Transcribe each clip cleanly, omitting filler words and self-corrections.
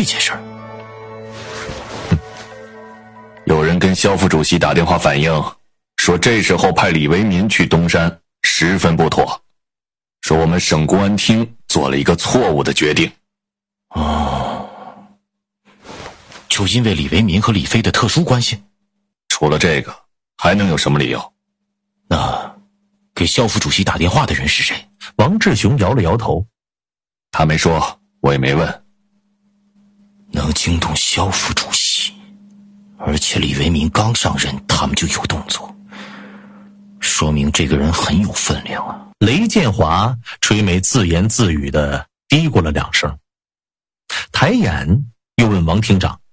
这件事儿。 有人跟萧副主席打电话反映，说这时候派李维民去东山十分不妥，说我们省公安厅做了一个错误的决定。 就因为李维民和李飞的特殊关系？ 除了这个，还能有什么理由？ 那给萧副主席打电话的人是谁？ 王志雄摇了摇头。 他没说，我也没问。 能惊动萧副主席，而且李维民刚上任他们就有动作，说明这个人很有分量啊。 雷建华垂眉自言自语地嘀咕了2声，抬眼又问王厅长：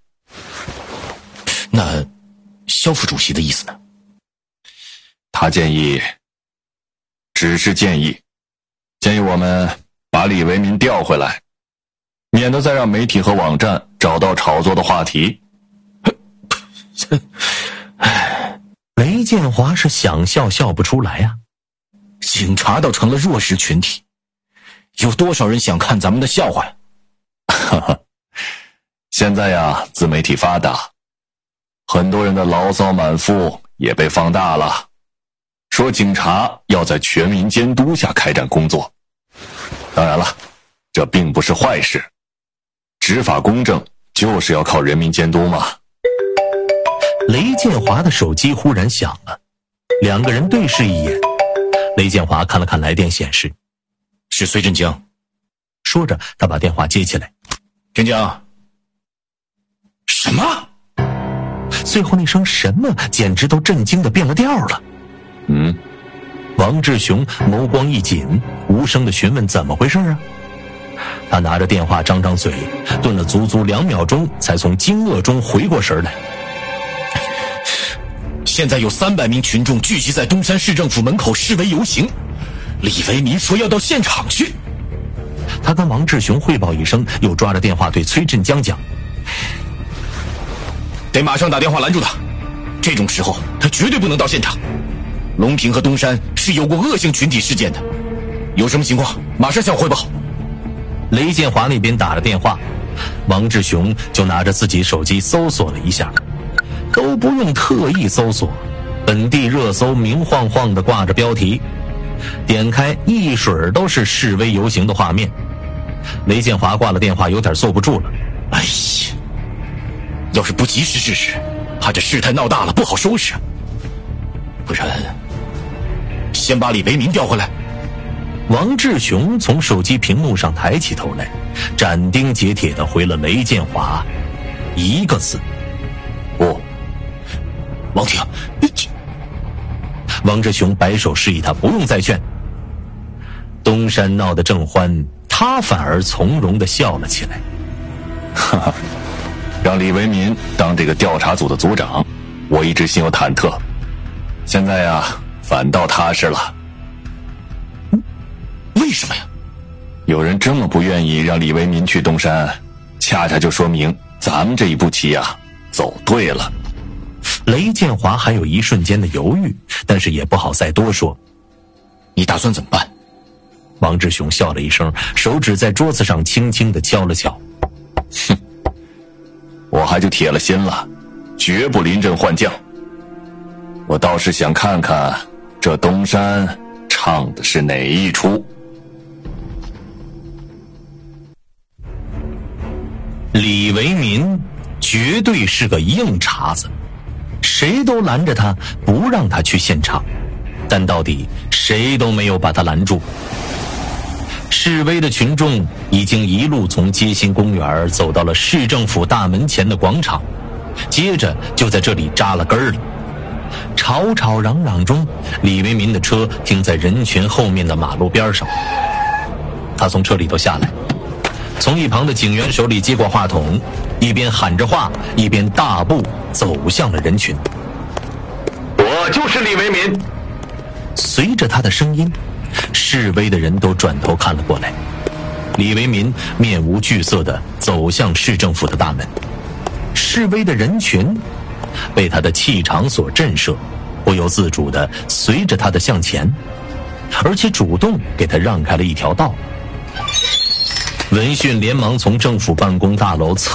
那萧副主席的意思呢？ 他建议，只是建议我们把李维民调回来，免得再让媒体和网站找到炒作的话题。 雷建华是想笑笑不出来啊。 警察倒成了弱势群体，有多少人想看咱们的笑话呀？ 现在呀，自媒体发达，很多人的牢骚满腹也被放大了，说警察要在全民监督下开展工作。当然了，这并不是坏事，执法公正就是要靠人民监督嘛。 雷建华的手机忽然响了，2个人对视一眼。雷建华看了看来电显示， 是崔振江。 说着他把电话接起来。 振江。什么？ 最后那声什么简直都震惊的变了调了。王志雄眸光一紧，无声地询问怎么回事啊。他拿着电话张张嘴，顿了足足2秒钟才从惊愕中回过神来。 现在有300名群众聚集在东山市政府门口示威游行，李维民说要到现场去。 他跟王志雄汇报一声，又抓着电话对崔振江讲： 得马上打电话拦住他，这种时候他绝对不能到现场。隆平和东山是有过恶性群体事件的，有什么情况马上向我汇报。 雷建华那边打了电话，王志雄就拿着自己手机搜索了一下，都不用特意搜索，本地热搜明晃晃地挂着标题，点开一水都是示威游行的画面。雷建华挂了电话，有点坐不住了。 哎呀，要是不及时制止，怕这事态闹大了不好收拾。不然先把李维民调回来。 王志雄从手机屏幕上抬起头来，斩钉截铁地回了雷建华1个字： 不。 王婷。 王志雄摆手示意他不用再劝。东山闹得正欢，他反而从容地笑了起来。 哈哈，让李维民当这个调查组的组长，我一直心有忐忑，现在呀，反倒踏实了。 为什么呀？ 有人这么不愿意让李维民去东山，恰恰就说明咱们这一步棋呀，走对了。 雷建华还有一瞬间的犹豫，但是也不好再多说。 你打算怎么办？ 王志雄笑了一声，手指在桌子上轻轻地敲了敲。 我还就铁了心了，绝不临阵换将。我倒是想看看这东山唱的是哪一出。 李维民绝对是个硬茬子，谁都拦着他不让他去现场，但到底谁都没有把他拦住。示威的群众已经一路从街心公园走到了市政府大门前的广场，接着就在这里扎了根儿了。吵吵嚷嚷中，李维民的车停在人群后面的马路边上。他从车里头下来，从一旁的警员手里接过话筒，一边喊着话，一边大步走向了人群。 我就是李维民。 随着他的声音，示威的人都转头看了过来。李维民面无惧色地走向市政府的大门，示威的人群被他的气场所震慑，不由自主地随着他的向前，而且主动给他让开了一条道。闻讯连忙从政府办公大楼侧